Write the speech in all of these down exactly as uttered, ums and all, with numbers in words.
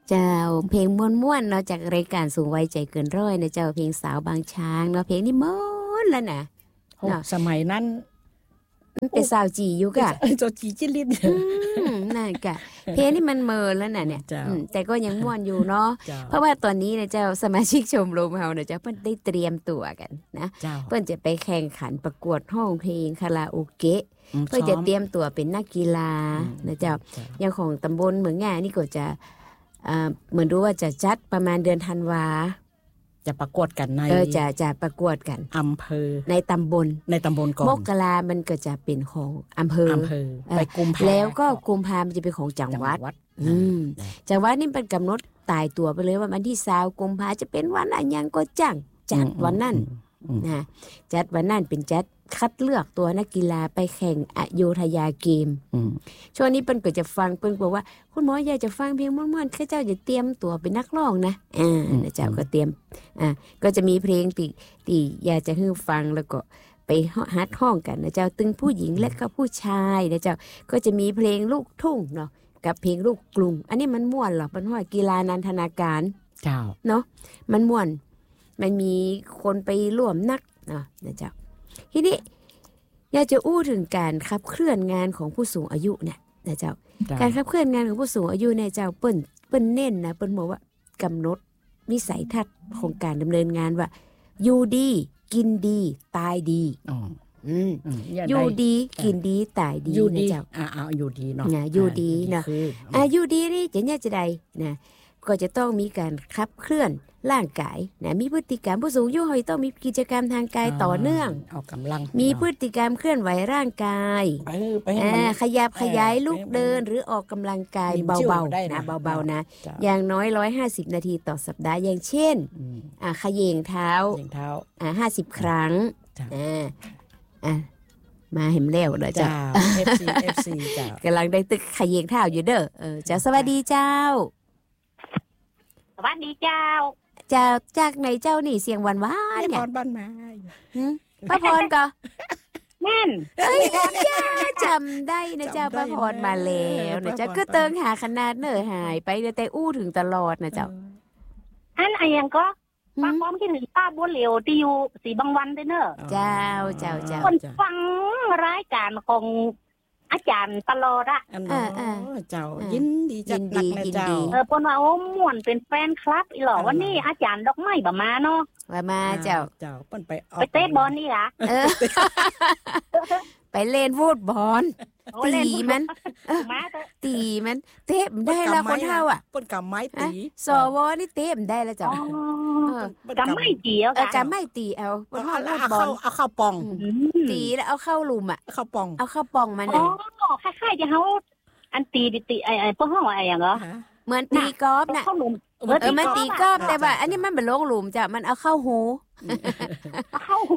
เจ้าเพลงม่วนๆเนาะจากรายการสูงวัยใจเกินร้อยนะเจ้าเพลงสาวบางช้างเนาะเพลงนี้ม่วนแล้วนะโอ้สมัยนั้นเป็นสาวจีอยู่กะเจ้าจีจิลิดนั่นกะเพลงนี้มันเมินแล้วน่ะเนี่ยแต่ก็ยังม่วนอยู่เนาะเพราะว่าตอนนี้นะเจ้าสมาชิกชมรมเฮาเนี่ยเจ้าเพิ่นได้เตรียมตัวกันนะเพิ่นจะไปแข่งขันประกวดร้องเพลงคาราโอเกะเพื่อจะเตรียมตัวเป็นนักกีฬานะเจ้าอย่างของตำบลเมืองง่านี่ก็จะเหมือนรู้ว่าจะจัดประมาณเดือนธันวาจะประกวดกันในเออจะจะประกวดกันอำเภอในตำบลในตำบลก่อนมกรามันก็จะเป็นของอำเภออำเภอไปกุมภาแล้วก็กุมภามันจะเป็นของจังหวัดอืมจังหวัดนี่เป็นกำหนดตายตัวไปเลยว่าวันที่ยี่สิบกุมภาจะเป็นวันอะไรยังก็จังจัดวันนั้นนะจัดวันนั้นเป็นจัดคัดเลือกตัวนักกีฬาไปแข่งอโยธยาเกมช่วงนี้เปิ้นก็จะฟังเปิ้นบอกว่าคุณหมออยากจะฟังเพลงม่วนๆข้าเจ้าจะเตรียมตัวเป็นนักร้องนะอ่านะเจ้าก็เตรียมอ่าก็จะมีเพลงที่ที่อยากจะให้ฟังแล้วก็ไปฮัดห้องกันนะเจ้าตึงผู้หญิงและก็ผู้ชายนะเจ้าก็จะมีเพลงลูกทุ่งเนาะกับเพลงลูกกรุงอันนี้มันม่วนหรอมันว่ากีฬานันทนาการเจ้าเนาะมันม่วนมันมีคนไปร่วมนักเนาะนะเจ้าทีนี้อยากจะอู้ถึงการขับเคลื่อนงานของผู้สูงอายุเนี่ยนะเจ้าการขับเคลื่อนงานของผู้สูงอายุเนี่ยเจ้าเปิ้นเปิ้นเน้นนะเปิ้นบอกว่ากำหนดวิสัยทัศน์ของการดำเนินงานว่าอยู่ดีกินดีตายดีอ๋ออืมอยู่ดีกินดีตายดีนะเจ้าอ่าๆอยู่ดีเนาะอยู่ดีเนาะอ่าอยู่ดีนี่จะเนี่ยจะใดนะก็จะต้องมีการขับเคลื่อนร่างกายนะมีพฤติกรรมผู้สูงอายุต้องมีกิจกรรมทางกายต่อเนื่องออกกำลังมีพฤติกรรมเคลื่อนไหวร่างกายขยับขยายลุกเดินหรือออกกำลังกายเบาๆนะเบาๆนะอย่างน้อยหนึ่งร้อยห้าสิบนาทีต่อสัปดาห์อย่างเช่นอ่าเขย่งเท้าอ่าห้าสิบครั้งอ่าอ่ามาเห็นแล้วเด้อจ้าเอฟ ซี เอฟ ซี จ้ากำลังได้ตึกเขย่งเท้าอยู่เด้อเออจ้าสวัสดีเจ้าสวัสดีเจ้าเจ้าจากไหนเจ้านี่เสียงหวานหวานเนี่ยพรบ้านไม้ป้าพรก็แม่นเอ้ยจำได้นะเจ้าป้าพรมาแล้วนะเจ้าก็เติงหาขนาดเนอหายไปแต่อู้ถึงตลอดนะเจ้าอันไอ้ยังก็ป้าพร้อมคิดถึงป้าบัวเหลียวที่อยู่สีบางวันได้เนอะเจ้าเจ้าเจ้าคนฟังรายการของอาจารย์ตลอดอะเออเจ้ายินดีจัดหนักนะเจ้าเออปนว่าโอ้ม่วนเป็นแฟนคลับอีหรอวันนี้อาจารย์ดอกไม้บ่มาเนาะบ่มาเจ้าเจ้าเปิ้นไปไปเตะบอลนี่ล่ะเออไปเล่นฟุตบอลตีมันตีมันเตะได้แล้วคนเฒ่าอ่ะเปิ้นกำไม้ตีสวนี่เตะได้แล้วเจ้าเออกำไม้ตีเอากำไม้ตีเอาเปิ้นฮอดฟุตบอลเอาเข้าปองตีแล้วเอาเข้าหลุมอ่ะเข้าปองเอาเข้าปองมันอ๋อคล้ายๆที่เฮาอันตีตีไอ้ๆพวกเฮาไอ้หยังเหรอเหมือนตีกอล์ฟน่ะเออมันตีกอล์ฟแต่ว่าอันนี้มันเป็นลงหลุมจ้ะมันเอาเข้าหูเข้าหู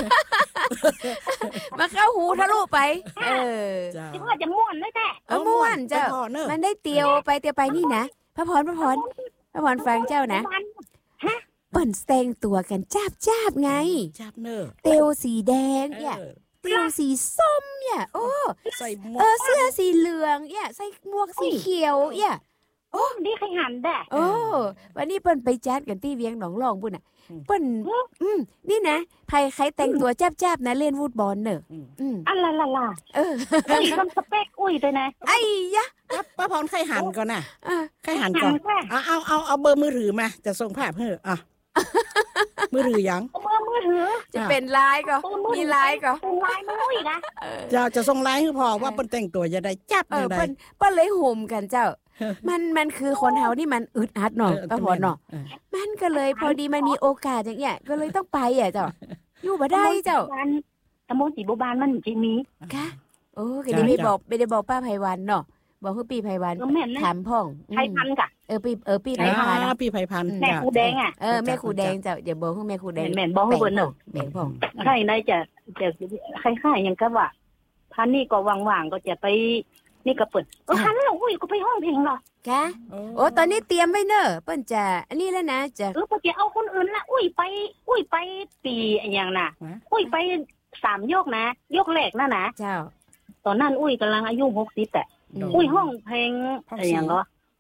มาเข้าหูทะลุไปเออคิดว่าจะม่วนด้วยแท้เออม่วนเจ้ามันได้เตียวไปเตียวไปนี่นะพระพรพระพรพระพรฟังเจ้านะเปิ้นแต่งตัวกันจ้าบๆไงจ้าบเนอเตียวสีแดงเนี่ยเตียวสีส้มเนี่ยโอ้ใส่หมวกเออเสื้อสีเหลืองเนี่ยใส่หมวกสีเขียวเนี่ยโอ้นี่ใครหันแด้โอ้วันนี้เปิ้นไปจัดกันที่เวียงหนองรองพุ่นน่ะเปิ้นอืมนี่นะใครใครแต่งตัวจ้าบๆนะเล่นฟุตบอลเนอะอืมอัลลาลาเออนี่ต้องสเปคอุ้ยด้วยนะไอ้ยะป้าพรใครหันก่อนน่ะใครหันก่อนเอาเอาเอาเอาเบอร์มือถือมาจะส่งภาพให้อ่ะมือถือยังเบอร์มือถือจะเป็นไลน์ก็มีไลน์ก็เป็นไลน์มุ้ยนะจะจะส่งไลน์ให้พอว่าเปิ้นแต่งตัวจะได้จับจังได๋เปิ้นเปิ้นเลยห่มกันเจ้ามันมันคือคนเฮานี่มันอึดอัดเนาะป้าพรเนาะมันก็เลยพอดีมันมีโอกาสอย่างเงี้ยก็เลยต้องไปอ่ะเจ้าอยู่บ่ได้เจ้าตำบลศรีบัวบานมันสิมีค่ะโอ้ก็ได้ไปบอกไปได้บอกป้าไพวันเนาะบอกคือปีไพวันถามพ่องไพพันกะเออปีเออปีไพพันอ่าปีไพพันแม่ครูแดงอ่ะเออแม่ครูแดงเจ้าอย่าบอกคือแม่ครูแดงแม่นบอกให้เบิ่นเนาะแม่พ่องใครได้จะจะคล้ายๆหยังก็ว่าพันนี่ก็ว่างๆก็จะไปนี่ก็เปิดเออพันแล้วอุ้ยก็ไปห้องเพลงหรอกะโอ้ตอนนี้เตรียมไว้เนอะเปิ้นจะอันนี้แล้วนะจะเออพอจะเอาคนอื่นละอุ้ยไปอุ้ยไปปีอย่างน่ะอุ้ยไปสามยกนะยกแรกน่ะนะเจ้าตอนนั้นอุ้ยกำลังอายุหกสิบแต่อุ้ยห้องเพลงอะไรอย่างเนาะ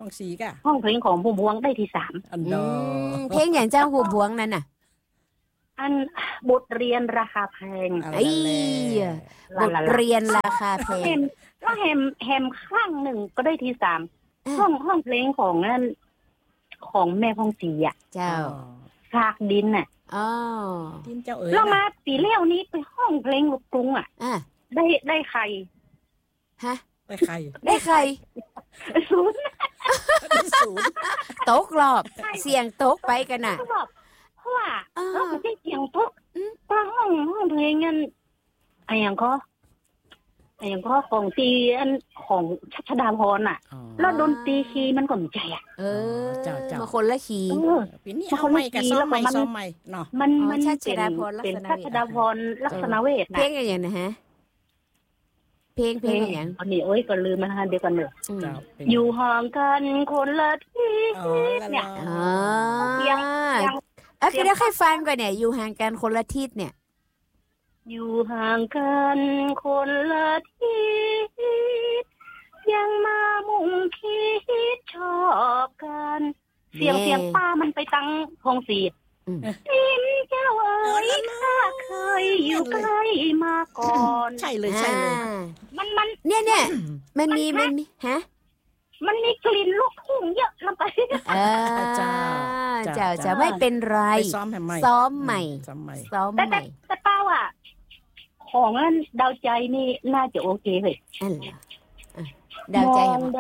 ห้องสีกะห้องเพลงของพุ่มพวงได้ที่สามอันดอเพลงอย่างเจ้าหูบวงนั่นน่ะอันบทเรียนราคาแพงไอ้บทเรียนราคาแพแฮงมแล้วแฮมแฮมข้างหนึ่งก็ได้ที่สามห้องห้องเพลงของนั่นของแม่พองศรีอ่ะเจ้าฉากดินน่ะอ๋อดินเจ้าเอ๋ยแล้วมาปีเลี้ยวนี้ไปห้องเพลงลูกกรุงอ่ะอ่ะได้ได้ใครฮะไปใครได้ใครศูนย์ศูนย์ตกรอบ เสียงตกไปกันน่ะเขาบอกเพราะว่าอ่าเราไม่ใช่เสียงทุกเพราะห้องห้องเพลงนั้นไอ้อย่างก็ไอ้อย่างก็ของตีอันของชัชดาพรอ่ะ แล้วดนตรีคีย์มันก็ไม่ใจอ่ะเออเจ้าเจ้ามาคนละคีย์เออปีนี้เอาใหม่กับซ้อมใหม่ซ้อมใหม่เนาะมันอ๋อมันชัชเป็นดาพรลักษณะเป็นชัชดาพรลักษณะเวทเพลนะงอย่างนะฮะ เพลงเพลงอย่างอันนี้โอ้ยก็ลืมมาทานเดียวกันเลยอืมเจ้าเป็นอยู่ห่างกันคนละที่อ๋อแล้วเนี่ยอ๋อเสียงเสียงอ่ะคือได้ใครฟังก่อนเนี่ย อยู่ห่างกันคนละทิศเนี่ยอยู่ห่างกันคนละที่ยังมามุ่งคิดชอบกัน เสียงแน่เสียงป้ามันไปตั้งพงศรีอืมทิมเจ้าเอ๋ยข้าเคยอยู่ใกล้มาก่อนใช่เลยใช่เลยอ่ามันมันเนี่ยเนี่ยมันมีมันมีฮะมันมีกลิ่นลูกทุ่งเยอะลงไปเออเจ้าเจ้าจะไม่เป็นไรไปซ้อมใหม่ซ้อมใหม่ซ้อมใหม่ซ้อมแต่ใหแต่ม่แต่เป้าอ่ะ ของนั้นดาวใจนี่น่าจะโอเคเลยอันเหรออ่ะดาวใจมเหรองอ